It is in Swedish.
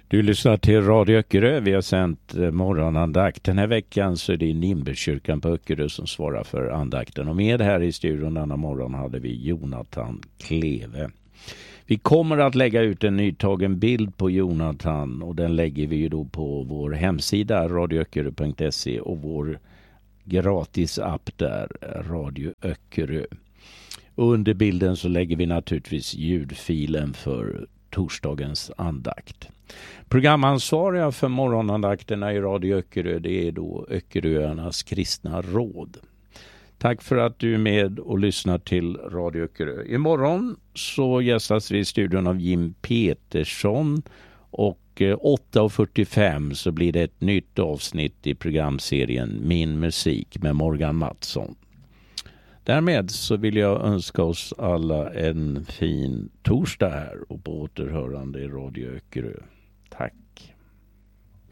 Du lyssnar till Radio Öckerö. Vi har sänt morgonandakt. Den här veckan så är det Nimberskyrkan på Öckerö som svarar för andakten. Och med här i studion denna morgon hade vi Jonathan Kleve. Vi kommer att lägga ut en nytagen bild på Jonathan och den lägger vi ju då på vår hemsida radioöckerö.se och vår gratis app där, Radio Öckerö. Och under bilden så lägger vi naturligtvis ljudfilen för torsdagens andakt. Programansvariga för morgonandakterna i Radio Öckerö, det är då Öckeröarnas kristna råd. Tack för att du är med och lyssnar till Radio Öckerö. Imorgon så gästas vi i studion av Jim Petersson och 8:45 så blir det ett nytt avsnitt i programserien Min musik med Morgan Mattsson. Därmed så vill jag önska oss alla en fin torsdag här och på återhörande i Radio Öckerö. Tack.